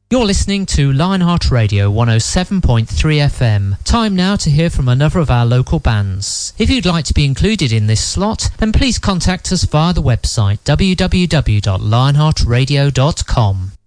You're listening to Lionheart Radio 107.3 FM. Time now to hear from another of our local bands. If you'd like to be included in this slot, then please contact us via the website www.lionheartradio.com.